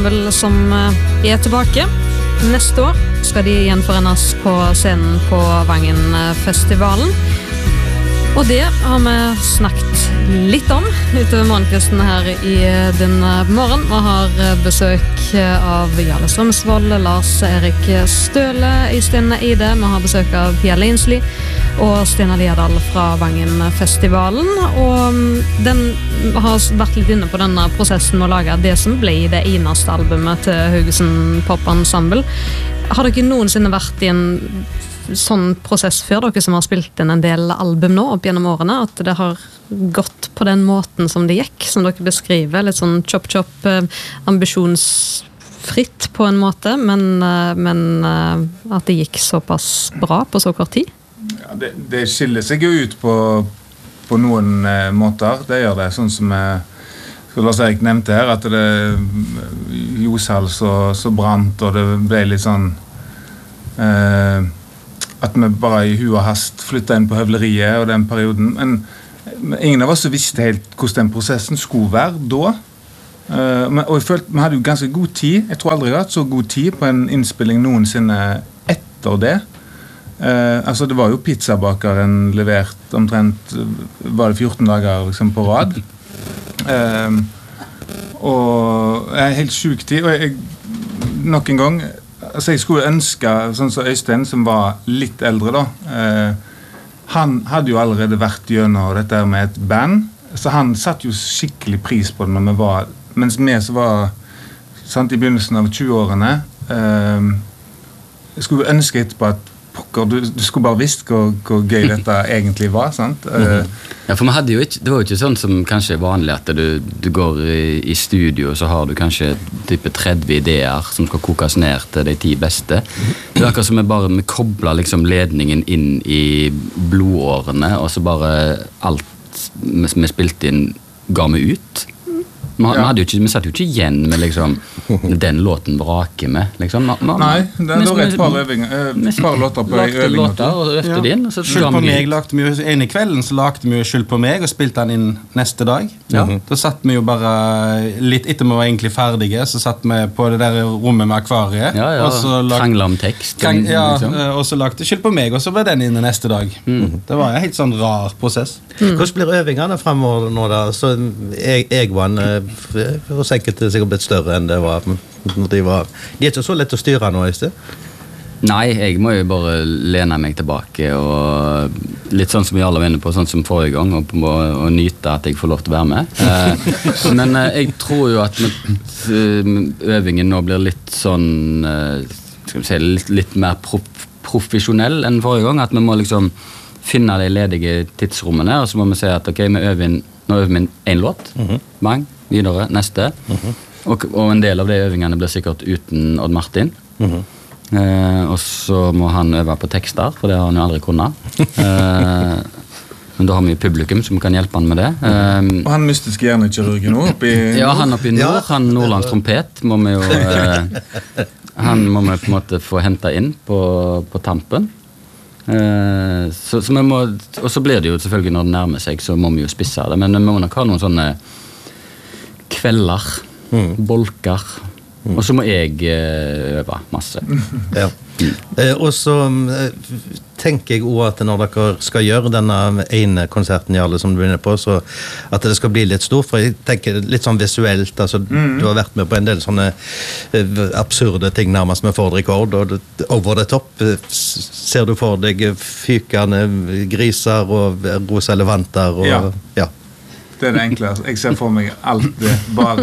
Vel som tilbake. Neste år skal de gjenforenes på scenen på Vangen-festivalen. Og det har vi snakket litt om utover morgenkvisten her i denne morgen. Vi har besøk av Jarle Strømsvold, Lars Erik Støle, Øystein Eide. Vi har besøk av Pia Lainsli og Stina Liadal fra Vangen-festivalen. Og den har vært litt inne på denne prosessen med å lage det som ble det eneste albumet til Haugesund Pop Ensemble. Har dere noensinne vært i en sånn prosess før, dere som har spilt inn en del album nå opp gjennom årene, at det har gått på den måten som det gikk, som dere beskriver, litt sånn chop-chop, ambisjonsfritt på en måte, men at det gikk såpass bra på så kort tid? Ja, det skiller seg jo ut på noen måter, det gjør det, sånn som Lars Erik nevnte her, at det Joshall så brant, og det ble litt sånn at vi bare i hu og hast flyttet inn på høvleriet og den perioden, men ingen av oss visste helt hvordan den prosessen skulle være da. Og jeg følte vi hadde jo ganske god tid. Jeg tror aldri jeg har hatt så god tid på en innspilling noensinne etter det. Altså det var jo pizzabakeren levert omtrent, var det 14 dager liksom, på rad. Og jeg helt syk tid, og jeg nok en gang altså jeg skulle ønske, sånn som Øystein som var litt eldre da, han hadde jo allerede vært gjennom dette med et band, så han satt jo skikkelig pris på det når vi var, mens vi som var sant, i begynnelsen av 20-årene, jeg skulle ønske etterpå at pokker, du skulle bare visst hvor gøy dette egentlig var, sant? Ja, for vi hadde jo ikke, det var jo ikke sånn som kanskje er vanlig at du går i studio og så har du kanskje type 30 ideer som skal kokes ned til de 10 beste. Det er akkurat som vi kobler liksom ledningen inn i blodårene og så bare alt vi spilte inn ga vi ut. Vi satt jo ikke igjen med liksom, den låten vraker med liksom. Nei, det var et par låter på øving og røfte det inn. Skyld på meg lagde vi jo en i kvelden, så lagde vi jo Skyld på meg og spilte den inn neste dag. Da satt vi jo bare litt etter vi var egentlig ferdige, så satt vi på det der rommet med akvariet og kranglet om tekst og så lagde Skyld på meg og så ble den inne neste dag. Det var en helt sånn rar prosess. Hvordan blir øvingene fremover nå da? Så jeg var for enkelte sikkert blitt større enn det var når de var. De er ikke så lett å styre nå, Øystein? Nei, jeg må jo bare lene meg tilbake og litt sånn som vi alle var inne på, sånn som forrige gang og nyte at jeg får lov til å være med. Men jeg tror jo at øvingen nå blir litt sånn skal vi si, litt mer profesjonell enn forrige gang, at vi må liksom finne de ledige tidsrommene, og så må vi si at ok, nå øver vi en låt, bang, videre, neste. Og en del av de øvingene blir sikkert uten Odd Martin. Og så må han øve på tekster, for det har han jo aldri kunnet. Men da har vi publikum som kan hjelpe han med det. Og han mystiske hjernekirurgen nå oppi nord? Ja, han oppi nord. Han Nordlands trompet må vi jo han må vi på en måte få hentet inn på tampen. Så vi må, og så blir det jo selvfølgelig når det nærmer seg, så må vi jo spisse det. Men vi må nok ha noen sånne kvelder, bolker, og så må jeg øve masse. Ja. Og så tenker jeg også at når dere skal gjøre denne ene konserten Jarle som du begynner på, så at det skal bli litt stort, for jeg tenker litt sånn visuelt, altså du har vært med på en del sånne absurde ting nærmest med Ford Rekord, og over the top ser du for deg fykende griser og rosa elefanter og ja. Det er det enkle. Jeg ser for meg alt det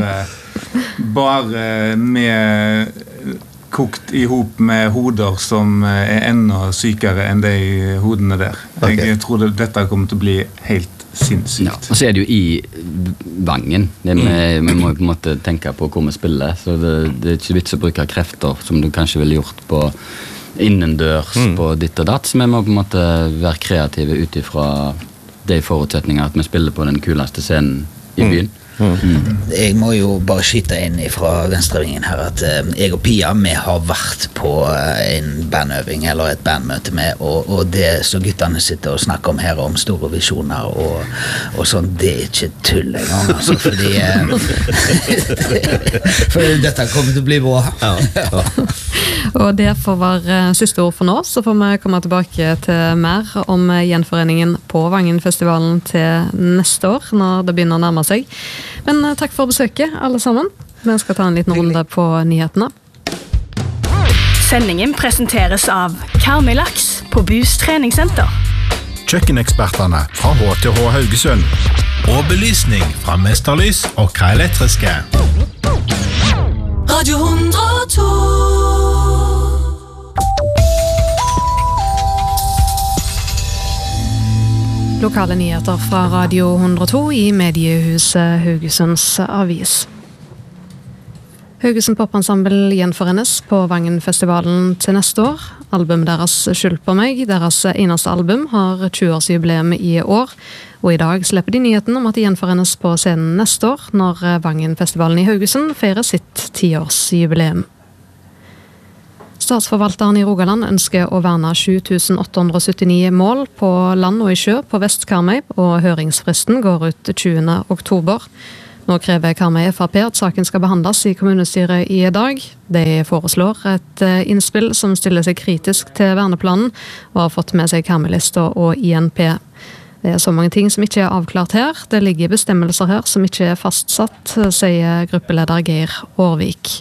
bare med kokt i hop med hoder som er enda sykere enn de hodene der. Jeg tror dette kommer til å bli helt sinnssykt. Ja, og så er det jo i Vangen. Vi må jo på en måte tenke på hvor vi spiller, så det er ikke vits å bruke krefter som du kanskje ville gjort på innendørs på ditt og datt, så vi må på en måte være kreative utifra de forutsetninger at vi spiller på den kuleste scenen i byen. Jeg må jo bare skyte inn fra venstrevingen her at jeg og Pia, vi har vært på en bandøving eller et bandmøte med, og det så guttene sitter og snakker om her, om store visjoner og sånn, det ikke tull engang, altså, fordi dette kommer til å bli bra. Og det får være siste ord for nå, så får vi komme tilbake til mer om gjenforeningen på Vangenfestivalen til neste år, når det begynner å nærme seg. Men takk for besøket, alle sammen. Vi skal ta en liten runde på nyhetene. Sendingen presenteres av Karmøy Laks på Boost treningssenter. Kjøkkenekspertene fra HTH Haugesund. Og belysning fra Mesterlys og K Elektriske. Radio 102. Lokale nyheter fra Radio 102 i mediehuset Haugesunds Avis. Haugesund Popensemble gjenforenes på Vangenfestivalen til neste år. Albumet deres Skyld på meg, deres eneste album, har 20-årsjubileum i år. Og i dag slipper de nyheten om at de gjenforenes på scenen neste år, når Vangenfestivalen i Haugesund feirer sitt 10-årsjubileum. Statsforvalteren i Rogaland ønsker å verne 7879 mål på land og i sjø på Vest-Karmøy, og høringsfristen går ut 20. oktober. Nå krever Karmøy FrP at saken skal behandles i kommunestyret i dag. De foreslår et innspill som stiller seg kritisk til verneplanen, og har fått med seg Karmøy-lista og INP. Det er så mange ting som ikke er avklart her. Det ligger bestemmelser her som ikke er fastsatt, sier gruppeleder Geir Aarvik.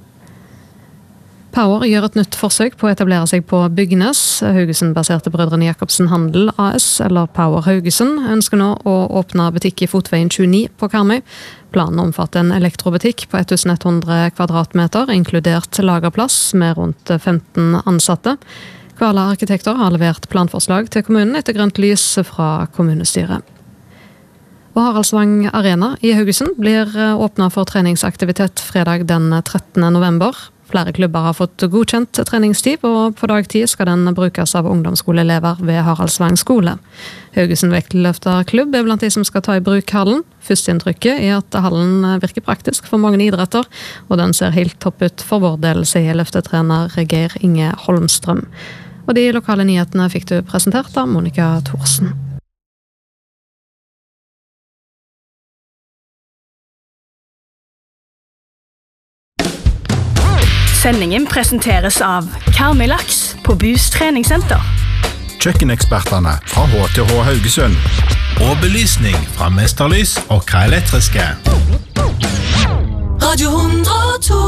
Power gjør et nytt forsøk på å etablere seg på Bygnes. Haugesund-baserte Brødrene Jacobsen Handel AS, eller Power Haugesund, ønsker nå å åpne butikk i Fotveien 29 på Karmøy. Planen omfatter en elektrobutikk på 1100 kvadratmeter, inkludert lagerplass med rundt 15 ansatte. Kvala arkitekter har levert planforslag til kommunen etter grønt lys fra kommunestyret. Og Haraldsvang Arena i Haugesund blir åpnet for treningsaktivitet fredag den 13. november. Flere klubber har fått godkjent treningstid, og på dagtid skal den brukes av ungdomsskoleelever ved Haraldsvang skole. Haugesund Vektløfterklubb er blant de som skal ta i bruk hallen. Førsteinntrykket er at hallen virker praktisk for mange idretter, og den ser helt topp ut for vår del, sier løftetrener Geir Inge Holmstrøm. Og de lokale nyhetene fikk du presentert av Monika Thorsen. Sendingen presenteres av Karmøy Laks på Boost treningssenter. Kjøkkenekspertene fra HTH Haugesund. Og belysning fra Mesterlys og K Elektriske. Radio 102.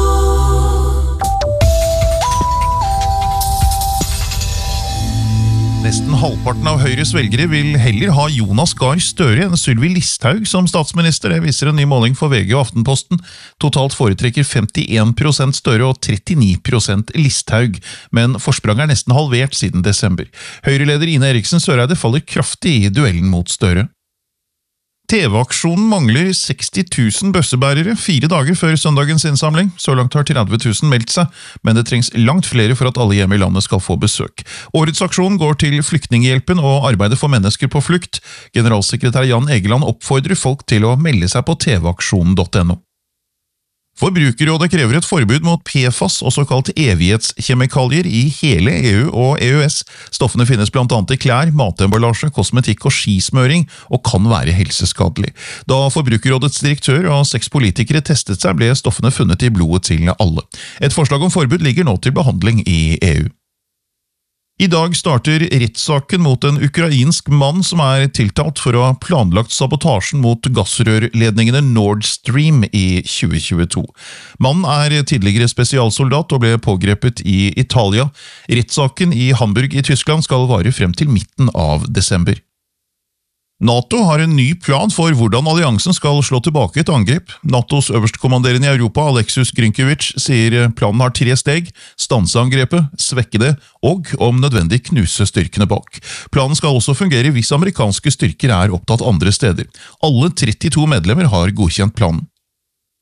Nesten halvparten av Høyres velgere vil heller ha Jonas Gahr Støre enn Sylvi Listhaug som statsminister. Det viser en ny måling for VG og Aftenposten. Totalt foretrekker 51% Støre og 39% Listhaug, men forspranget er nesten halvert siden desember. Høyreleder Ine Eriksen Søreide faller kraftig i duellen mot Støre. TV-aksjonen mangler 60 000 bøssebærere 4 dager før søndagens innsamling. Så langt har 30 000 meldt seg, men det trengs langt flere for at alle hjem i landet skal få besøk. Årets aksjon går til Flyktninghjelpen og arbeidet for mennesker på flukt. Generalsekretær Jan Egeland oppfordrer folk til å melde seg på tvaksjonen.no. Forbrukerrådet krever et forbud mot PFAS og såkalt evighetskjemikalier i hele EU og EØS. Stoffene finnes blant annet i klær, matemballasje, kosmetikk og skismøring, og kan være helseskadelig. Da Forbrukerrådets direktør og 6 politikere testet seg, ble stoffene funnet i blodet til alle. Et forslag om forbud ligger nå til behandling i EU. I dag starter rettssaken mot en ukrainsk mann som er tiltalt for å ha planlagt sabotasjen mot gassrørledningene Nord Stream i 2022. Mannen er tidligere spesialsoldat og ble pågrepet i Italia. Rettssaken i Hamburg i Tyskland skal vare frem til midten av desember. NATO har en ny plan for hvordan alliansen skal slå tilbake et angrep. NATOs øverstkommanderende i Europa, Alexus Grynkevich, sier planen har 3 steg: stanse angrepet, svekke det, og om nødvendig knuse styrkene bak. Planen skal også fungere hvis amerikanske styrker er opptatt andre steder. Alle 32 medlemmer har godkjent planen.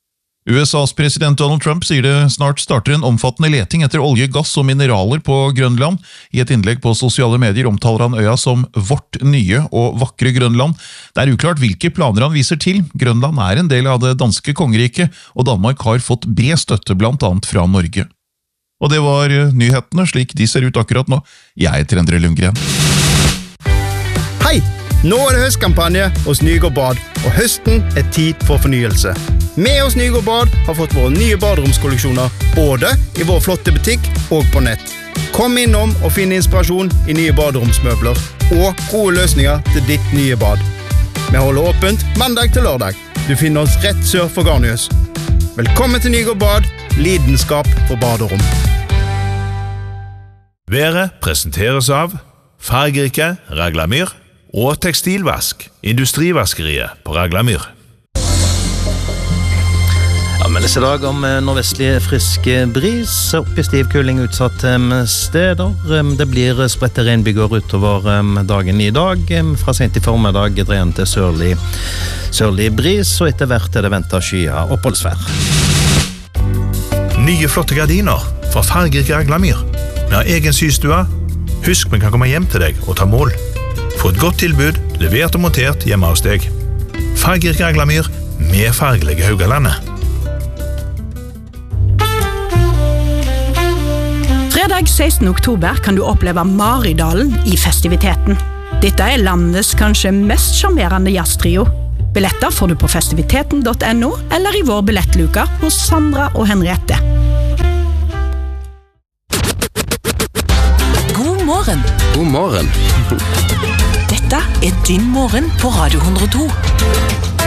USAs president Donald Trump sier det snart starter en omfattende leting etter olje, gass og mineraler på Grønland. I et innlegg på sosiale medier omtaler han øya som vårt nye og vakre Grønland. Det er uklart hvilke planer han viser til. Grønland er en del av det danske kongeriket, og Danmark har fått bred støtte blant annet fra Norge. Og det var nyhetene slik de ser ut akkurat nå. Jeg heter Endre Lundgren. Hei! Nå det høstkampanje hos Nygård Bad, og høsten tid for fornyelse. Vi hos Nygård Bad har fått våre nye baderomskolleksjoner, både i vår flotte butikk og på nett. Kom innom og finn inspirasjon i nye baderomsmøbler, og gode løsninger til ditt nye bad. Vi holder åpent mandag til lørdag. Du finner oss rett sør for Garnius. Velkommen til Nygård Bad, lidenskap for baderom. Været presenteres av fargerike Raglamyr og tekstilvask, industrivaskeriet på Raglamyr. Meldes I dag om nordvestlig frisk bris, opp I stiv kuling utsatte steder. Det blir spredte regnbyger utover dagen I dag. Fra sent I formiddag dreien til sørlig bris, og etter hvert det ventet skya oppholdsvær. Nye flotte gardiner fra fargerike Raglamyr. Vi har egen systue. Husk vi kan komme hjem til deg og ta mål. Få et godt tilbud, levert og montert hjemme hos deg. Fargerike Raglamyr med fargelige Haugalandet. Fredag 16. oktober kan du oppleve Maridalen I festiviteten. Dette landets kanskje mest charmerende jazztrio. Billetter får du på festiviteten.no eller I vår billettluka hos Sandra og Henriette. God morgen. God morgen. Dette din morgen på Radio 102.